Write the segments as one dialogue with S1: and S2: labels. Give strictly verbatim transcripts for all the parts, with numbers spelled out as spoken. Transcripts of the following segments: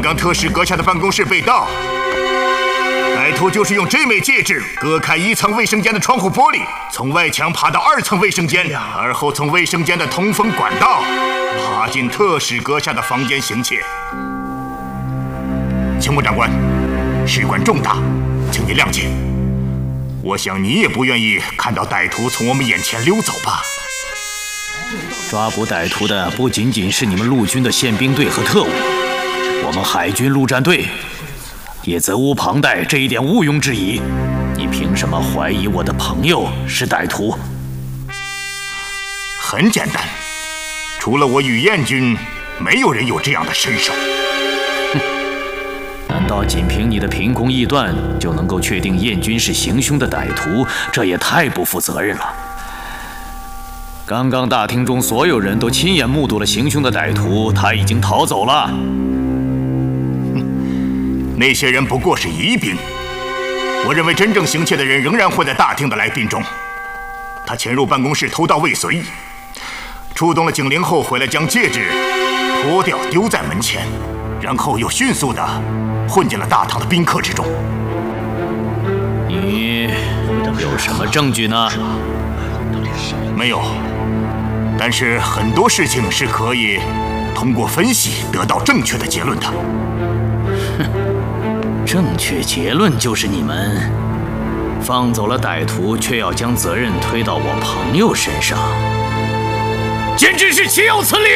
S1: 长特使阁下的办公室被盗。歹徒就是用这枚戒指割开一层卫生间的窗户玻璃，从外墙爬到二层卫生间，而后从卫生间的通风管道爬进特使阁下的房间行窃。青木长官，事关重大，请你谅解。我想你也不愿意看到歹徒从我们眼前溜走吧？
S2: 抓捕歹徒的不仅仅是你们陆军的宪兵队和特务，我们海军陆战队也责无旁贷，这一点毋庸置疑。你凭什么怀疑我的朋友是歹徒？
S1: 很简单，除了我与燕军，没有人有这样的身手。
S2: 哼，难道仅凭你的凭空臆断就能够确定燕军是行凶的歹徒？这也太不负责任了。刚刚大厅中所有人都亲眼目睹了行凶的歹徒，他已经逃走了。
S1: 那些人不过是疑兵，我认为真正行窃的人仍然会在大厅的来宾中。他潜入办公室偷盗未遂，触动了警铃后回来将戒指脱掉丢在门前，然后又迅速地混进了大堂的宾客之中。
S2: 你有什么证据呢？
S1: 没有，但是很多事情是可以通过分析得到正确的结论的。
S2: 哼，正确结论就是你们放走了歹徒，却要将责任推到我朋友身上，简直是岂有此理！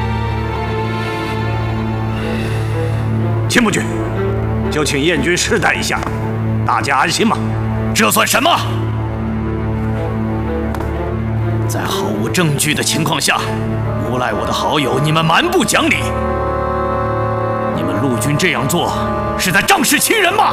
S3: 秦伯爵，就请燕军试戴一下，大家安心吗？
S2: 这算什么？在毫无证据的情况下诬赖我的好友，你们蛮不讲理！你们陆军这样做是在仗势欺人吗？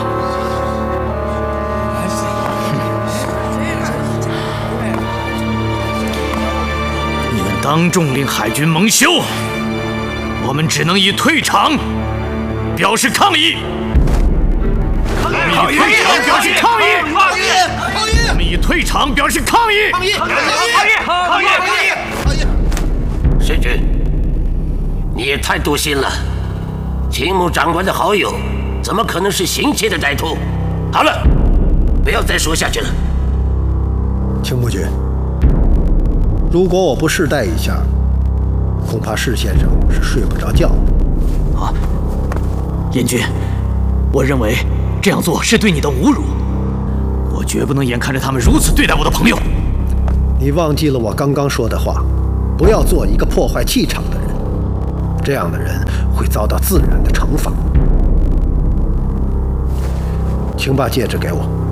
S2: 你们当众令海军蒙羞，我们只能以退场表示抗议。我们以退场表示抗议！抗议！我们以退场表示抗议！抗议！抗议！抗议！抗议！
S4: 世君，你也太多心了。青木长官的好友，怎么可能是行窃的歹徒？好了，不要再说下去了。
S5: 青木君，如果我不试戴一下，恐怕释先生是睡不着觉的。
S2: 啊，燕军，我认为这样做是对你的侮辱，我绝不能眼看着他们如此对待我的朋友。
S5: 你忘记了我刚刚说的话，不要做一个破坏气场的人，这样的人会遭到自然的惩罚。请把戒指给我。